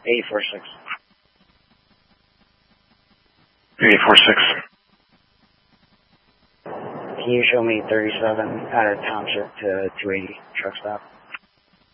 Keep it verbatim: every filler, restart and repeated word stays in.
eight four six. eight four six. Can you show me thirty-seven out of Township to two eighty truck stop?